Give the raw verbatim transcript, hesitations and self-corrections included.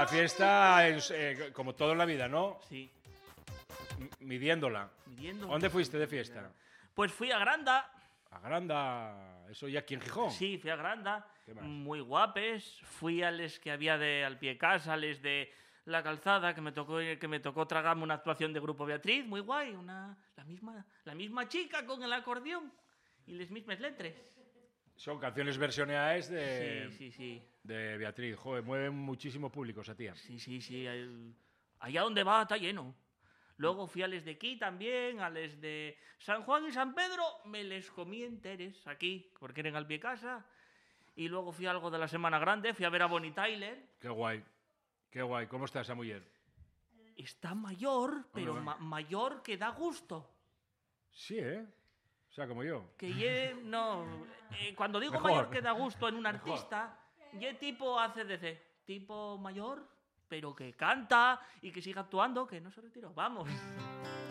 fiesta, es, eh, como todo en la vida, ¿no? Sí. M midiéndola. Midiendo. ¿Dónde fuiste de fiesta? Pues fui a Granda. A Granda. ¿Eso ya aquí en Gijón? Sí, fui a Granda. ¿Qué más? Muy guapes. Fui a les que había de al pie casa, les de La Calzada, que me tocó que me tocó tragarme una actuación de Grupo Beatriz, muy guay, una la misma la misma chica con el acordeón y las mismas letras. Son canciones versioneadas de, Sí, sí, sí. de Beatriz. Joder, mueven muchísimo público esa tía. Sí, sí, sí. el- Allá donde va está lleno. Luego fui a les de aquí también, a les de San Juan y San Pedro, me les comí enteres aquí, porque eran al pie casa. Y luego fui a algo de la Semana Grande, fui a ver a Bonnie Tyler. Qué guay. Qué guay. ¿Cómo está esa mujer? Está mayor, pero Hombre, ma mayor que da gusto. Sí, ¿eh? O sea, como yo. Que ye, no, eh, cuando digo Mejor. mayor que da gusto en un Mejor. artista, ye tipo A C D C, tipo mayor, pero que canta y que siga actuando, que no se retiró. Vamos.